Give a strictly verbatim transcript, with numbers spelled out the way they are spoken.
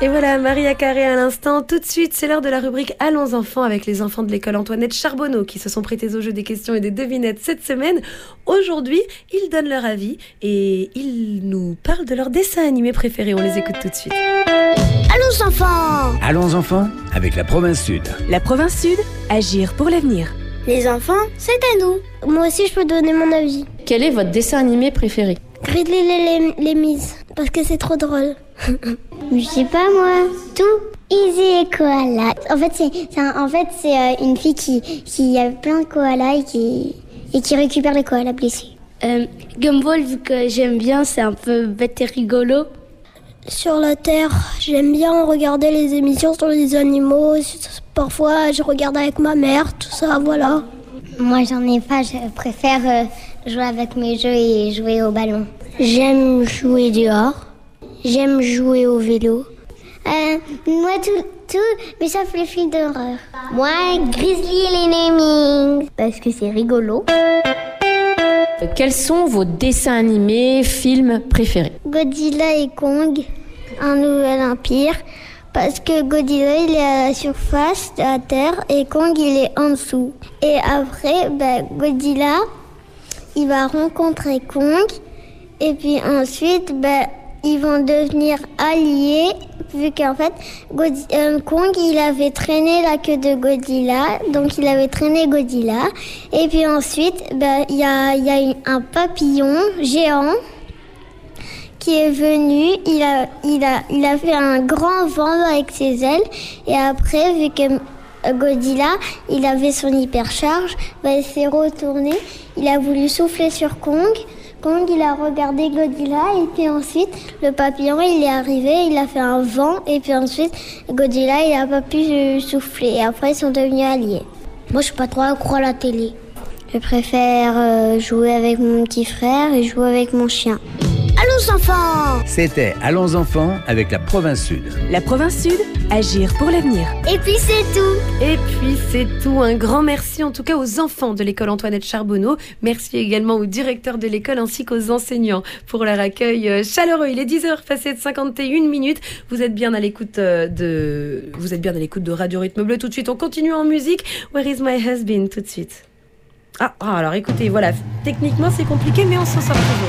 Et voilà, Maria Carré à l'instant. Tout de suite, c'est l'heure de la rubrique Allons enfants avec les enfants de l'école Antoinette Charbonneau qui se sont prêtés au jeu des questions et des devinettes cette semaine. Aujourd'hui, ils donnent leur avis et ils nous parlent de leur dessin animé préféré. On les écoute tout de suite. Allons enfants! Allons enfants avec la province Sud. La province Sud, agir pour l'avenir. Les enfants, c'est à nous. Moi aussi, je peux donner mon avis. Quel est votre dessin animé préféré? Grizzly les, les, les mises, parce que c'est trop drôle. Je sais pas moi, tout. Easy et koala. En fait, c'est, c'est, un, en fait, c'est euh, une fille qui, qui a plein de koalas et qui, et qui récupère les koalas blessés. Euh, Gumball, vu que j'aime bien, c'est un peu bête et rigolo. Sur la Terre, j'aime bien regarder les émissions sur les animaux. Parfois, je regarde avec ma mère, tout ça, voilà. Moi, j'en ai pas. Je préfère euh, jouer avec mes jeux et jouer au ballon. J'aime jouer dehors. J'aime jouer au vélo. Euh, moi, tout, tout, mais sauf les films d'horreur. Moi, Grizzly et les Lemmings, parce que c'est rigolo. Quels sont vos dessins animés, films préférés? Godzilla et Kong, un nouvel empire. Parce que Godzilla, il est à la surface de la Terre et Kong, il est en dessous. Et après, ben, Godzilla, il va rencontrer Kong. Et puis ensuite, ben, ils vont devenir alliés. Vu qu'en fait, God- euh, Kong, il avait traîné la queue de Godzilla. Donc, il avait traîné Godzilla. Et puis ensuite, ben, il y a, y a eu un papillon géant qui est venu, il a, il, a, il a fait un grand vent avec ses ailes. Et après, vu que Godzilla, il avait son hypercharge, bah, il s'est retourné. Il a voulu souffler sur Kong. Kong, il a regardé Godzilla. Et puis ensuite, le papillon, il est arrivé, il a fait un vent. Et puis ensuite, Godzilla, il n'a pas pu souffler. Et après, ils sont devenus alliés. Moi, je suis pas trop accro à la télé. Je préfère euh, jouer avec mon petit frère et jouer avec mon chien. Allons enfants! C'était Allons enfants avec la province Sud. La province Sud, agir pour l'avenir. Et puis c'est tout! Et puis c'est tout, un grand merci en tout cas aux enfants de l'école Antoinette Charbonneau. Merci également au directeur de l'école ainsi qu'aux enseignants pour leur accueil chaleureux. Il est dix heures passées de cinquante et une minutes. Vous êtes bien à l'écoute de, vous êtes bien à l'écoute de Radio Rythme Bleu. Tout de suite, on continue en musique. Where is my husband? Tout de suite. Ah, ah alors écoutez, voilà, techniquement c'est compliqué mais on s'en sort toujours.